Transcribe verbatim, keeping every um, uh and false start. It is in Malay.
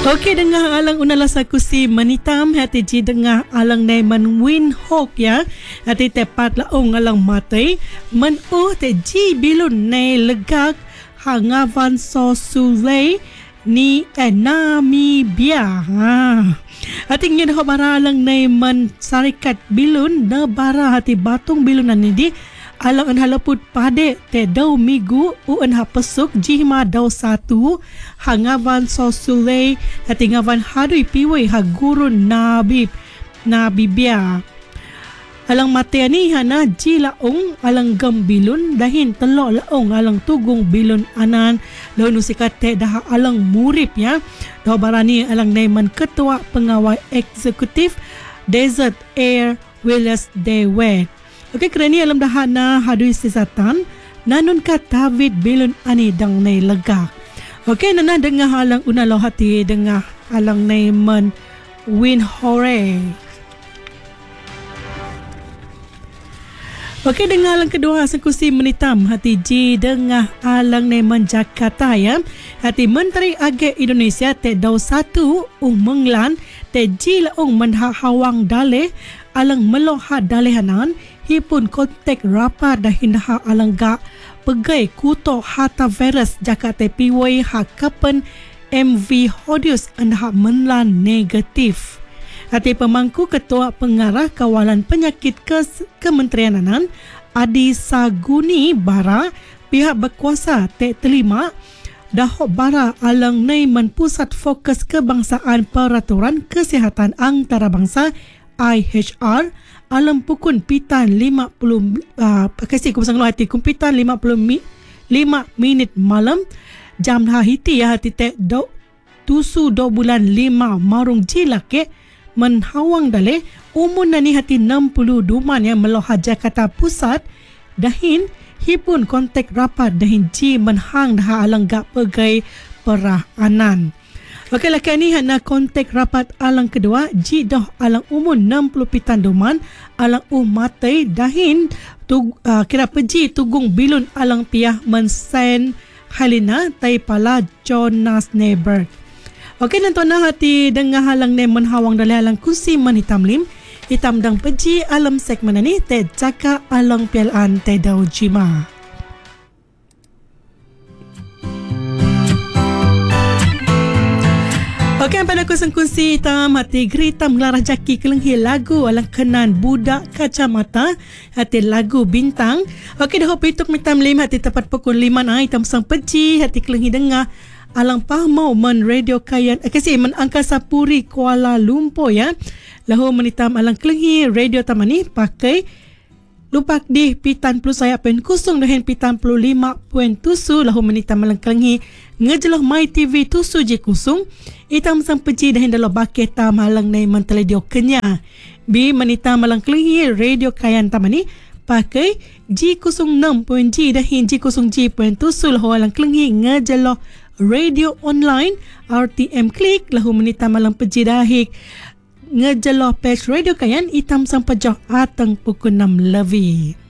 Okey, dengar alang unala saku si menitam hati ji dengar alang nai man win hok ya. Hati tepat laong alang matai man oh te ji bilun nai legak hangavan so sulei ni eh, Namibia. Ha. Hati ngin ho bara alang nai man sarikat bilun na bara hati batung bilunan ni di alang an halaput pade te dau migu u an hapesuk jihma dau satu hangavan sosulei hati ngavan hadui piwai hagurun nabib nabibia alang mate ni hana ji laong alang gambilun dahin telok laong alang tugung bilun anan lalu sikat te dah alang murip ya dah barani alang naiman ketua pengawal eksekutif Desert Air Willis Dewe. Okey, kerana alam dah na hadui sisatan nanun ka David bilun ani dang nai legak. Okey, nana dengar alang unalo hati dengar alang nai men win hore. Okey, dengar alang kedua sekusi menitam hati ji dengar alang nai men Jakarta ya. Hati Menteri Agek Indonesia te dau satu ung menglan te ji laung menha hawang daleh alang melohat dalehanan hipun kontak rapat dahin ha alangga pegai kuto hata virus Jakarta piwai ha kapen M V Hodius anda menlan negatif. Hati pemangku ketua pengarah kawalan penyakit kes Kementerian Anan Adi Saguni bara pihak berkuasa te terima dahok bara alang nai men pusat fokus kebangsaan peraturan kesihatan antarabangsa I H R alam pukul pitan lima puluh uh, kasih ku pasang hati kumpitan lima puluh lima minit malam jam dah hiti ya hati te do tusu do bulan lima marung jilake menhawang dale umun nani hati enam puluh duman yang meloha Jakarta Pusat dahin hipun kontak rapat dahin ji menhang dah alang gak pegai perah anan. Okey, laki ni hana kontak rapat alang kedua ji dah alang umur enam puluh pitan duman alang uh matai dahin tu uh, kira peji tugung bilun alang piah mensen Halina tai pala Jonas Neberg. Okey, nantona hati dengar halang ne menhawang dalai alang kursi menitam lim hitam dang peji alam segmen ni te jaka alang pialan te dau jima. Okey, pada kusen kunci hitam hati geritam gelarah jaki kelenghi lagu alang kenan budak kacamata hati lagu bintang. Okey, dah pituk mitam lim hati tepat pukul lima na hitam sang peci hati kelenghi dengar alang pahmau men radio kayan eh, kasi men Angkasa Puri Kuala Lumpur ya. Lahu menitam alang kelenghi radio tamani pakai lupak di pitan puluh saya pen kusung dahin pitan puluh lima poin tusu lahu menitam alang kelenghi ngejeloh My T V tusu je kusung itam sang peci dahin dalam bakeh tam halang nai menteledio kenya bi menita malang kelenghi radio kayan tamani pakai G kusung enam poin G dahin G kusung G poin tusul halang kelenghi ngejeloh radio online R T M klik lahu menita malang peci dahik ngejeloh page radio kayan itam sang pejah atang pukul enam lebih.